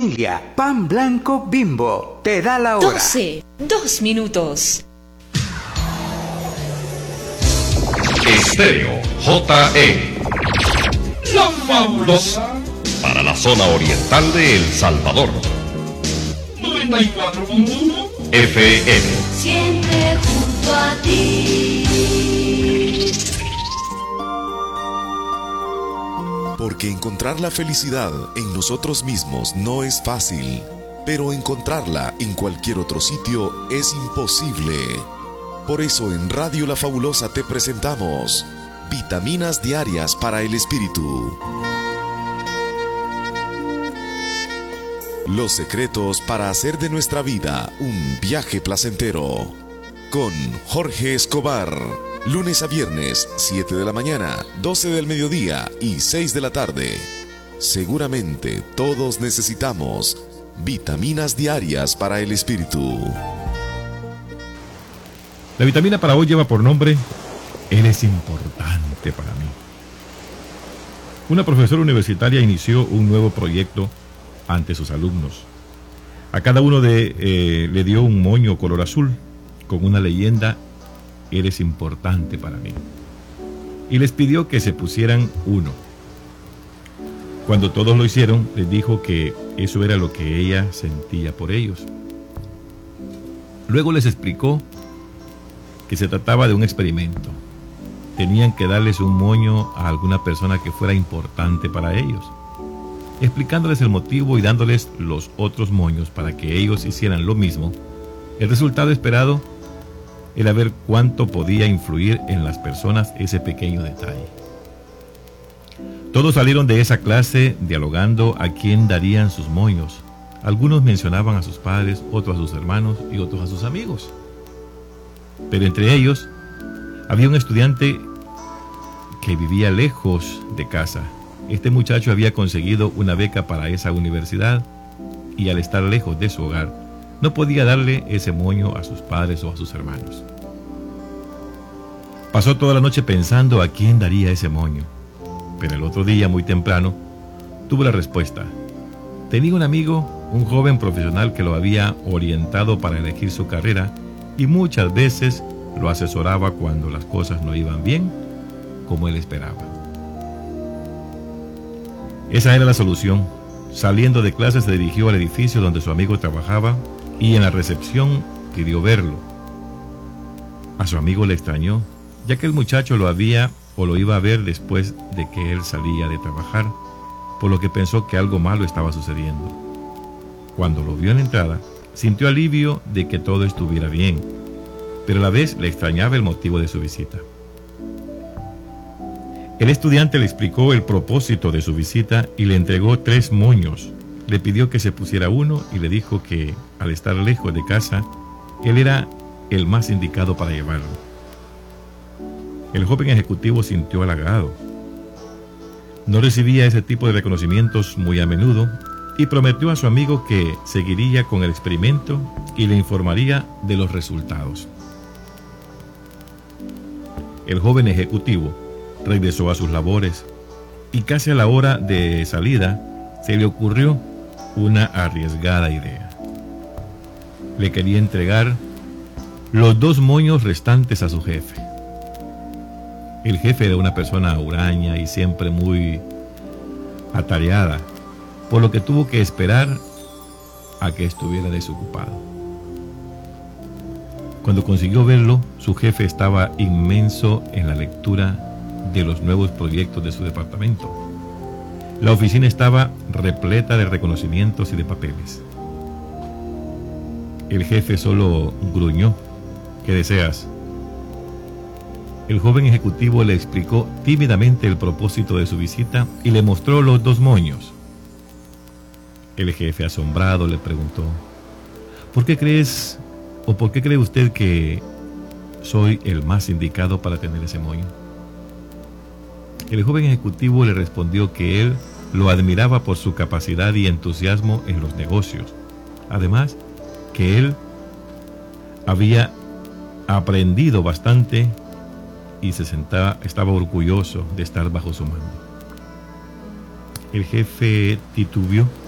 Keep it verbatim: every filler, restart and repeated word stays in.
familia, Pan Blanco Bimbo, te da la hora. doce, dos minutos. Estéreo J E, la fabulosa, para la zona oriental de El Salvador. noventa y cuatro punto uno F M. Siempre junto a ti. Porque encontrar la felicidad en nosotros mismos no es fácil, pero encontrarla en cualquier otro sitio es imposible. Por eso en Radio La Fabulosa te presentamos Vitaminas Diarias para el Espíritu. Los secretos para hacer de nuestra vida un viaje placentero. Con Jorge Escobar. Lunes a viernes, siete de la mañana, doce del mediodía y seis de la tarde. Seguramente todos necesitamos vitaminas diarias para el espíritu. La vitamina para hoy lleva por nombre Eres importante para mí. Una profesora universitaria inició un nuevo proyecto ante sus alumnos. A cada uno de, eh, le dio un moño color azul con una leyenda: eres importante para mí. Y les pidió que se pusieran uno. Cuando todos lo hicieron, les dijo que eso era lo que ella sentía por ellos. Luego les explicó que se trataba de un experimento. Tenían que darles un moño a alguna persona que fuera importante para ellos, explicándoles el motivo y dándoles los otros moños para que ellos hicieran lo mismo. El resultado esperado era ver cuánto podía influir en las personas ese pequeño detalle. Todos salieron de esa clase dialogando a quién darían sus moños. Algunos mencionaban a sus padres, otros a sus hermanos y otros a sus amigos. Pero entre ellos había un estudiante que vivía lejos de casa. Este muchacho había conseguido una beca para esa universidad y al estar lejos de su hogar, no podía darle ese moño a sus padres o a sus hermanos. Pasó toda la noche pensando a quién daría ese moño, pero el otro día, muy temprano, tuvo la respuesta. Tenía un amigo, un joven profesional que lo había orientado para elegir su carrera y muchas veces lo asesoraba cuando las cosas no iban bien como él esperaba. Esa era la solución. Saliendo de clase se dirigió al edificio donde su amigo trabajaba y en la recepción pidió verlo. A su amigo le extrañó, ya que el muchacho lo había o lo iba a ver después de que él salía de trabajar, por lo que pensó que algo malo estaba sucediendo. Cuando lo vio en la entrada, sintió alivio de que todo estuviera bien, pero a la vez le extrañaba el motivo de su visita. El estudiante le explicó el propósito de su visita y le entregó tres moños. Le pidió que se pusiera uno y le dijo que, al estar lejos de casa, él era el más indicado para llevarlo. El joven ejecutivo sintió halagado. No recibía ese tipo de reconocimientos muy a menudo y prometió a su amigo que seguiría con el experimento y le informaría de los resultados. El joven ejecutivo regresó a sus labores y casi a la hora de salida se le ocurrió una arriesgada idea. Le quería entregar los dos moños restantes a su jefe. El jefe era una persona huraña y siempre muy atareada, por lo que tuvo que esperar a que estuviera desocupado. Cuando consiguió verlo, su jefe estaba inmenso en la lectura de los nuevos proyectos de su departamento. La oficina estaba repleta de reconocimientos y de papeles. El jefe solo gruñó: ¿qué deseas? El joven ejecutivo le explicó tímidamente el propósito de su visita y le mostró los dos moños. El jefe, asombrado, le preguntó: ¿por qué crees o por qué cree usted que soy el más indicado para tener ese moño? El joven ejecutivo le respondió que él lo admiraba por su capacidad y entusiasmo en los negocios. Además, que él había aprendido bastante y se sentaba, estaba orgulloso de estar bajo su mando. El jefe titubeó